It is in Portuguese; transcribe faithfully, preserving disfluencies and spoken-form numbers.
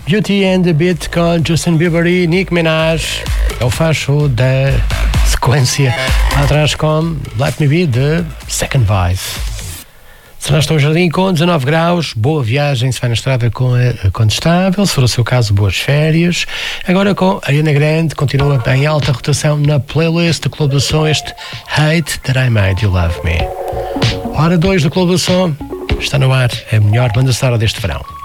Beauty and the Beat com Justin Bieber e Nicki Minaj. É o facho da sequência. Atrás com Let Me Be the Second Voice. Será estou no jardim com dezanove graus, boa viagem se vai na estrada com a condestável, se for o seu caso, boas férias. Agora com a Ariana Grande, continua em alta rotação na playlist do Clube do Som, este Hate That I Made You Love Me. Hora dois do Clube do Som, está no ar a melhor banda sonora deste verão.